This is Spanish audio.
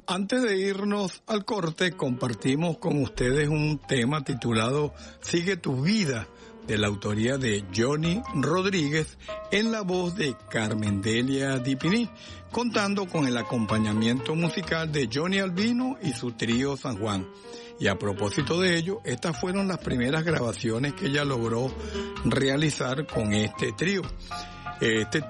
Antes de irnos al corte, compartimos con ustedes un tema titulado Sigue tu vida, de la autoría de Johnny Rodríguez, en la voz de Carmen Delia Dipiní, contando con el acompañamiento musical de Johnny Albino y su trío San Juan. Y a propósito de ello, estas fueron las primeras grabaciones que ella logró realizar con este trío. Este